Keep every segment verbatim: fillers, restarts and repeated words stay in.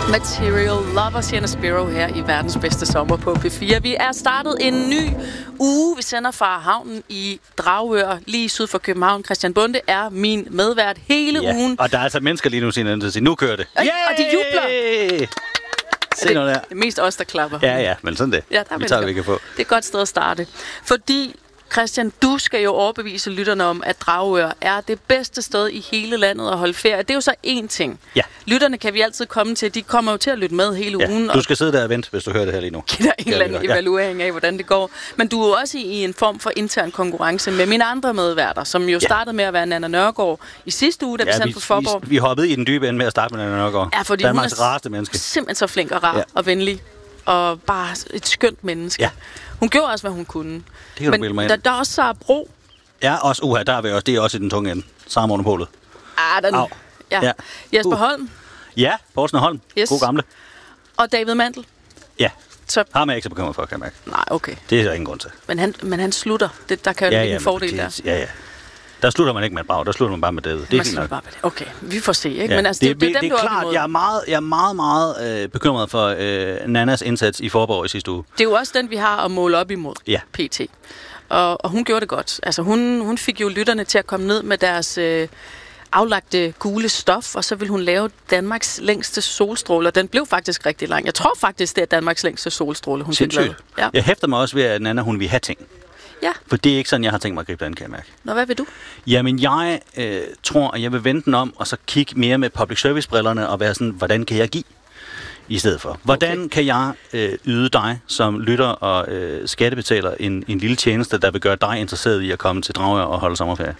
Material Lover, Sienna Spiro her i verdens bedste sommer på P fire. Vi er startet en ny uge. Vi sender fra havnen i Dragør, lige syd for København. Christian Bonde er min medvært hele ja, ugen. Og der er altså mennesker lige nu, siger nu kører det. Yay! Og de jubler. Se noget der. Det er mest os, der klapper. Ja, ja, men sådan det. Ja, der vi tager, vi kan få. Det er et godt sted at starte. Fordi Christian, du skal jo overbevise lytterne om, at Dragør er det bedste sted i hele landet at holde ferie. Det er jo så én ting. Ja. Lytterne kan vi altid komme til. De kommer jo til at lytte med hele ja. ugen. Du skal sidde der og vente, hvis du hører det her lige nu. Giv dig en eller anden evaluering af, hvordan det går. Men du er jo også i en form for intern konkurrence med mine andre medværter, som jo ja. startede med at være Nanna Nørgaard i sidste uge, da ja, vi sendte på Forborg. Vi, vi hoppede i den dybe ende med at starte med Nanna Nørgaard. Ja, fordi Danmarks hun er rareste menneske. Simpelthen så flink og rar ja. og venlig. Og bare et skønt menneske. Ja. Hun gjorde også, hvad hun kunne. Det kan du bilde mig ind. Der, der er også Sara Bro. Ja, også uha, der er vi også. Det er også i den tunge ende. Sara Monopolet. Ah, den. Au. Ja. ja. Jesper uh. Holm. Ja, Poulsen og Holm. Yes. God gamle. Og David Mandel. Ja. Så. Har man ikke så bekymret for, kan jeg mærke. Nej, okay. Det er der ingen grund til. Men han, men han slutter. Det, der kan jo ja, ja, en fordel det, der. Ja, ja. Der slutter man ikke med et brag, der slutter man bare med David. Det er fint nok. Bare med det. Okay, vi får se, ikke? Ja. Men altså, det, det, det, det, det, dem, det er klart, jeg er meget, jeg er meget, meget øh, bekymret for øh, Nannas indsats i Forborg i sidste uge. Det er jo også den, vi har at måle op imod, ja. P T. Og, og hun gjorde det godt. Altså, hun, hun fik jo lytterne til at komme ned med deres øh, aflagte gule stof, og så ville hun lave Danmarks længste solstråle, og den blev faktisk rigtig lang. Jeg tror faktisk, det er Danmarks længste solstråle, hun fik lavet. Ja. Jeg hæfter mig også ved, at Nanna, hun vil have ting. Ja. For det er ikke sådan, jeg har tænkt mig at gribe den, kan jeg mærke. Nå, hvad vil du? Jamen, jeg øh, tror, at jeg vil vende den om, og så kigge mere med public service-brillerne, og være sådan, hvordan kan jeg give? I stedet for. Hvordan okay. kan jeg øh, yde dig, som lytter og øh, skattebetaler, en, en lille tjeneste, der vil gøre dig interesseret i at komme til Dragør og holde sommerferie?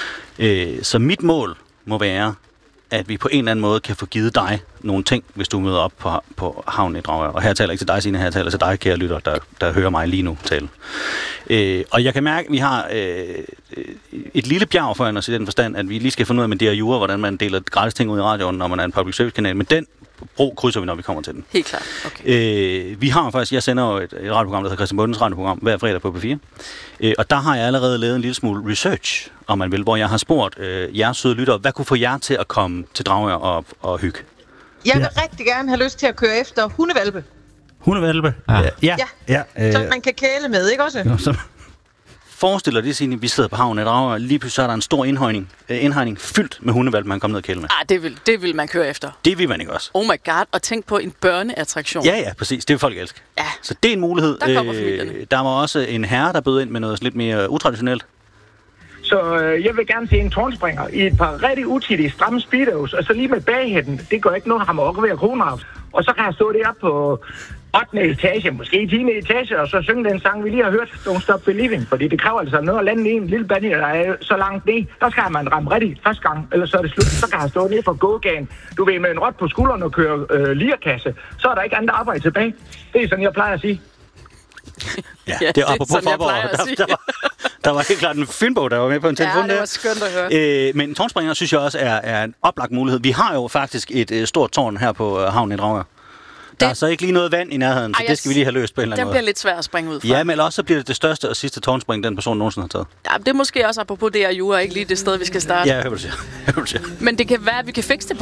Øh, så mit mål må være, at vi på en eller anden måde kan få givet dig nogle ting, hvis du møder op på, på havnen i Dragør. Og her taler jeg ikke til dig, Signe, her taler til dig, kære lytter, der, der hører mig lige nu tale. Øh, og jeg kan mærke, at vi har øh, et lille bjerg foran os i den forstand, at vi lige skal finde ud af med det her jure, hvordan man deler gratis ting ud i radioen, når man er en public service kanal. Men den bro krydser vi, når vi kommer til den. Helt klart. Okay. Øh, vi har faktisk, jeg sender jo et, et radioprogram, der hedder Christian Bundes radioprogram, hver fredag på P fire. Øh, og der har jeg allerede lavet en lille smule research, om man vil, hvor jeg har spurgt øh, jeres søde lyttere, hvad kunne få jer til at komme til Dragør og, og hygge? Jeg vil ja. rigtig gerne have lyst til at køre efter hundevalpe. Hundevalpe? Ja. Ja. ja. ja. Øh, så man kan kæle med, ikke også? Jo, så forestil dig det, Signe, vi sidder på havnen i Dragør, lige pludselig er der en stor indhegning, øh, indhegning fyldt med hundevalpe, man kommer ned og kæle med. Ah, det vil, det vil man køre efter. Det vil man ikke også. Oh my god, og tænk på en børneattraktion. Ja, ja, præcis. Det vil folk elske. Ja. Så det er en mulighed. Der kommer familierne. Øh, der var også en herre, der bød ind med noget lidt mere utraditionelt. Så øh, jeg vil gerne se en tårnspringer i et par rigtig utidige stramme speedos, og så lige med baghætten. Det gør ikke noget, han må også være kroner. Og så kan jeg stå deroppe på ottende etage, måske tiende etage, og så synge den sang, vi lige har hørt, Don't Stop Believing. Fordi det kræver altså noget at lande i en lille bande, der er så langt ned. Der skal man ramme rigtigt første gang, eller så er det slut. Så kan jeg stå nede på gågaden, du ved, med en rot på skulderen og køre øh, lierkasse. Så er der ikke andet arbejde tilbage. Det er sådan, jeg plejer at sige. Ja, ja, det er apropos Forborg. Der, der, var, der var helt klart en Fynbo, der var med på en telefon. Ja, det var skønt at høre. Øh, men tårnspringer, synes jeg også, er, er en oplagt mulighed. Vi har jo faktisk et øh, stort tårn her på øh, havnen i Dragør. Der det... er så ikke lige noget vand i nærheden, så Ej, det skal vi lige have løst på en eller anden måde. Den bliver lidt svær at springe ud fra. Ja, men også så bliver det det største og sidste tårnspring, den person nogensinde har taget. Ja, det er måske også apropos det her jura, ikke lige det sted, vi skal starte. Ja, jeg hører, du siger. Men det kan være, at vi kan fikse det